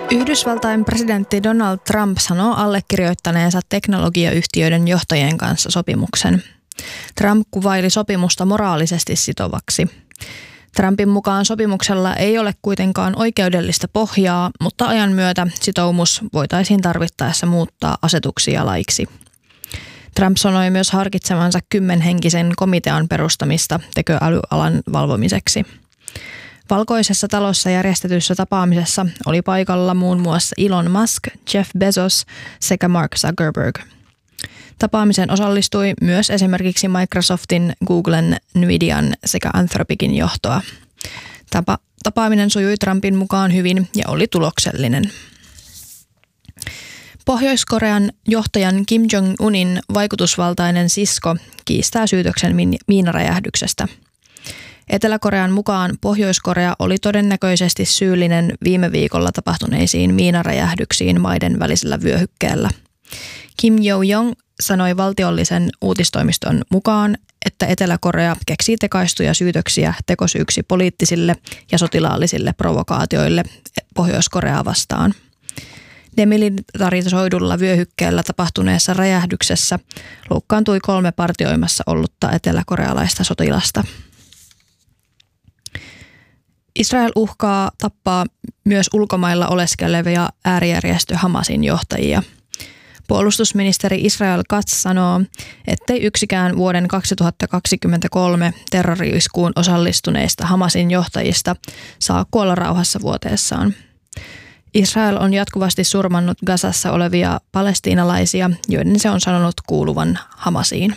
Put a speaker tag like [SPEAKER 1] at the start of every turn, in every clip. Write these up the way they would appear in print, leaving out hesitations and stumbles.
[SPEAKER 1] Yhdysvaltain presidentti Donald Trump sanoo allekirjoittaneensa teknologiayhtiöiden johtajien kanssa sopimuksen. Trump kuvaili sopimusta moraalisesti sitovaksi. Trumpin mukaan sopimuksella ei ole kuitenkaan oikeudellista pohjaa, mutta ajan myötä sitoumus voitaisiin tarvittaessa muuttaa asetuksi ja laiksi. Trump sanoi myös harkitsevansa 10-henkisen komitean perustamista tekoälyalan valvomiseksi. Valkoisessa talossa järjestetyssä tapaamisessa oli paikalla muun muassa Elon Musk, Jeff Bezos sekä Mark Zuckerberg. Tapaamiseen osallistui myös esimerkiksi Microsoftin, Googlen, Nvidian sekä Anthropicin johtoa. Tapaaminen sujui Trumpin mukaan hyvin ja oli tuloksellinen. Pohjois-Korean johtajan Kim Jong-unin vaikutusvaltainen sisko kiistää syytöksen miinaräjähdyksestä. Etelä-Korean mukaan Pohjois-Korea oli todennäköisesti syyllinen viime viikolla tapahtuneisiin miinaräjähdyksiin maiden välisellä vyöhykkeellä. Kim Yo-jong sanoi valtiollisen uutistoimiston mukaan, että Etelä-Korea keksii tekaistuja syytöksiä tekosyyksi poliittisille ja sotilaallisille provokaatioille Pohjois-Koreaa vastaan. Demilitarisoidulla vyöhykkeellä tapahtuneessa räjähdyksessä loukkaantui 3 partioimassa ollutta eteläkorealaista sotilasta. Israel uhkaa tappaa myös ulkomailla oleskelevia äärijärjestö Hamasin johtajia. Puolustusministeri Israel Katz sanoo, ettei yksikään vuoden 2023 terrori-iskuun osallistuneista Hamasin johtajista saa kuolla rauhassa vuoteessaan. Israel on jatkuvasti surmannut Gazassa olevia palestiinalaisia, joiden se on sanonut kuuluvan Hamasiin.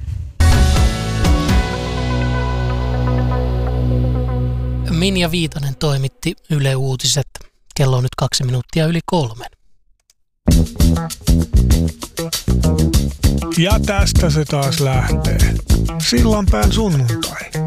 [SPEAKER 2] Minja Viitanen toimitti Yle Uutiset. Kello on nyt 2 minuuttia yli 3.
[SPEAKER 3] Ja tästä se taas lähtee. Sillanpään sunnuntai.